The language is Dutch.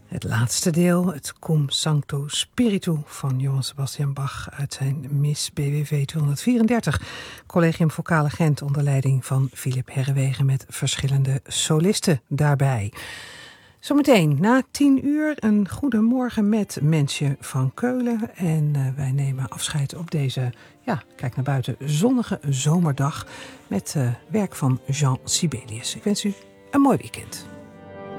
Het laatste deel, het Cum Sancto Spiritu van Johann Sebastian Bach uit zijn Mis BWV 234. Collegium Vocale Gent onder leiding van Philip Herrewegen met verschillende solisten daarbij. Zometeen na 10:00 een goedemorgen met Mensje van Keulen. En wij nemen afscheid op deze, kijk naar buiten, zonnige zomerdag met werk van Jean Sibelius. Ik wens u een mooi weekend.